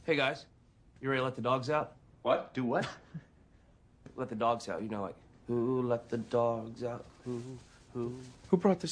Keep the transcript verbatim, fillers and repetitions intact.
Hey, guys. You ready to let the dogs out? What? Do what? Let the dogs out. You know, like, who let the dogs out? Who, who? Who brought this